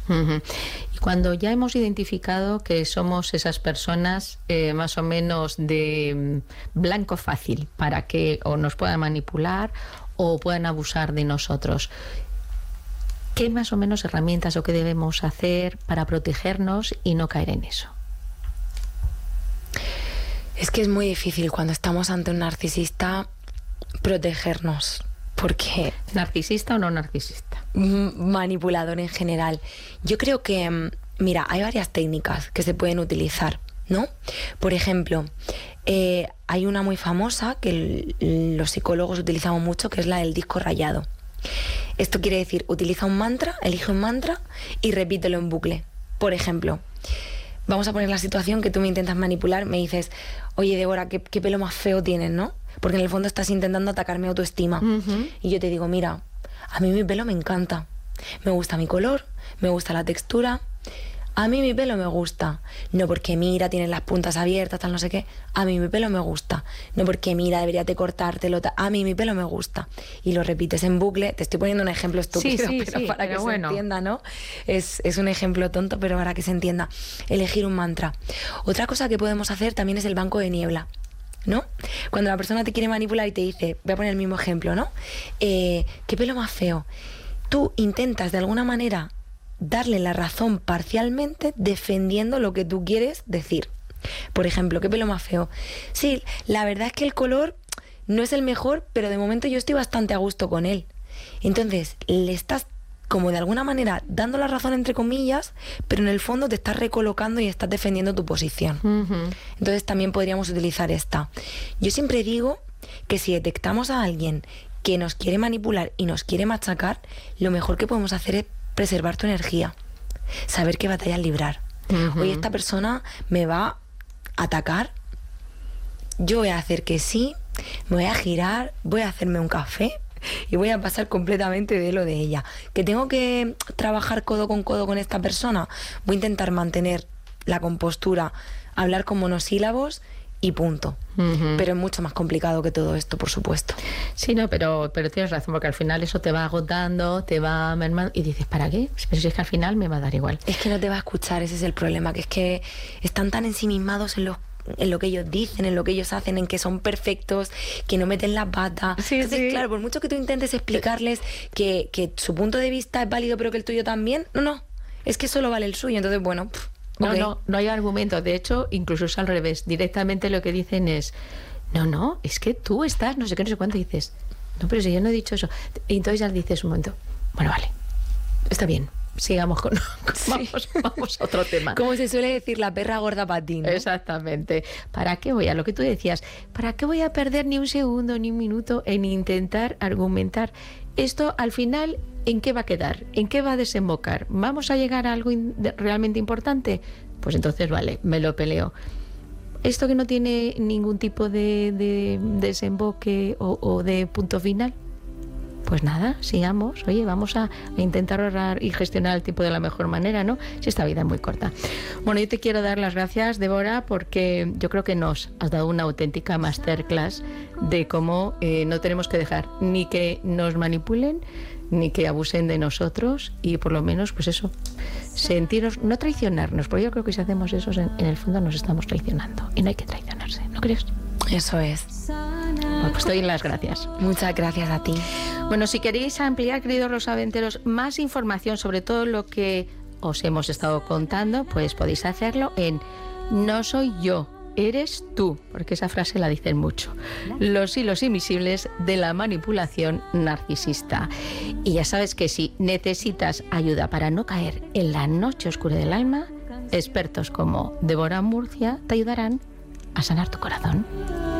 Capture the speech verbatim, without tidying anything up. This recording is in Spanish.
Uh-huh. Y cuando ya hemos identificado que somos esas personas eh, más o menos de blanco fácil para que o nos puedan manipular o puedan abusar de nosotros, ¿qué más o menos herramientas o qué debemos hacer para protegernos y no caer en eso? Es que es muy difícil cuando estamos ante un narcisista protegernos, porque... ¿Narcisista o no narcisista? Manipulador en general. Yo creo que, mira, hay varias técnicas que se pueden utilizar, ¿no? Por ejemplo, eh, hay una muy famosa que el, los psicólogos utilizamos mucho, que es la del disco rayado. Esto quiere decir, utiliza un mantra, elige un mantra y repítelo en bucle. Por ejemplo, vamos a poner la situación que tú me intentas manipular, me dices, oye, Débora, qué, qué pelo más feo tienes, ¿no? Porque en el fondo estás intentando atacar mi autoestima. Uh-huh. Y yo te digo, mira, a mí mi pelo me encanta. Me gusta mi color, me gusta la textura. A mí mi pelo me gusta. No porque mira, tienes las puntas abiertas, tal no sé qué. A mí mi pelo me gusta. No porque mira, deberías de cortártelo. Ta... A mí mi pelo me gusta. Y lo repites en bucle. Te estoy poniendo un ejemplo estúpido, sí, sí, pero sí, para pero que bueno. se entienda, ¿no? Es, es un ejemplo tonto, pero para que se entienda. Elegir un mantra. Otra cosa que podemos hacer también es el banco de niebla, ¿no? Cuando la persona te quiere manipular y te dice, voy a poner el mismo ejemplo, ¿no? Eh, ¿Qué pelo más feo? Tú intentas de alguna manera darle la razón parcialmente defendiendo lo que tú quieres decir. Por ejemplo, ¿qué pelo más feo? Sí, la verdad es que el color no es el mejor, pero de momento yo estoy bastante a gusto con él. Entonces, le estás como de alguna manera dando la razón entre comillas, pero en el fondo te estás recolocando y estás defendiendo tu posición. Uh-huh. Entonces también podríamos utilizar esta. Yo siempre digo que si detectamos a alguien que nos quiere manipular y nos quiere machacar, lo mejor que podemos hacer es preservar tu energía, saber qué batallas librar. Uh-huh. Oye, esta persona me va a atacar, yo voy a hacer que sí, me voy a girar, voy a hacerme un café y voy a pasar completamente de lo de ella. ¿Que tengo que trabajar codo con codo con esta persona? Voy a intentar mantener la compostura, hablar con monosílabos y punto. Uh-huh. Pero es mucho más complicado que todo esto, por supuesto. Sí, no, pero, pero tienes razón, porque al final eso te va agotando, te va mermando y dices, ¿para qué? Pero si es que al final me va a dar igual. Es que no te va a escuchar, ese es el problema, que es que están tan ensimismados en los en lo que ellos dicen, en lo que ellos hacen, en que son perfectos, que no meten la pata. Sí, Entonces, sí. claro, por mucho que tú intentes explicarles que, que su punto de vista es válido, pero que el tuyo también, no, no, es que solo vale el suyo. Entonces, bueno, pff, no, okay. no, no hay argumento. De hecho, incluso es al revés. Directamente lo que dicen es, no, no, es que tú estás, no sé qué, no sé cuánto, y dices, no, pero si yo no he dicho eso. Y entonces ya dices un momento, bueno, vale, está bien. Sigamos con... Sí. Vamos, vamos a otro tema. Como se suele decir, la perra gorda para ti, ¿no? Exactamente. ¿Para qué voy a lo que tú decías? ¿Para qué voy a perder ni un segundo ni un minuto en intentar argumentar? Esto al final, ¿en qué va a quedar? ¿En qué va a desembocar? ¿Vamos a llegar a algo in- realmente importante? Pues entonces vale, me lo peleo. ¿Esto que no tiene ningún tipo de, de desemboque o, o de punto final? Pues nada, sigamos. Oye, vamos a, a intentar ahorrar y gestionar el tiempo de la mejor manera, ¿no? Si esta vida es muy corta. Bueno, yo te quiero dar las gracias, Débora, porque yo creo que nos has dado una auténtica masterclass de cómo eh, no tenemos que dejar ni que nos manipulen, ni que abusen de nosotros y por lo menos, pues eso, sentirnos, no traicionarnos, porque yo creo que si hacemos eso, en, en el fondo nos estamos traicionando y no hay que traicionarse, ¿no crees? Eso es. Bueno, pues te doy las gracias. Muchas gracias a ti. Bueno, si queréis ampliar, queridos rosaventeros, más información sobre todo lo que os hemos estado contando, pues podéis hacerlo en No soy yo, eres tú, porque esa frase la dicen mucho. Los hilos invisibles de la manipulación narcisista. Y ya sabes que si necesitas ayuda para no caer en la noche oscura del alma, expertos como Débora Murcia te ayudarán a sanar tu corazón.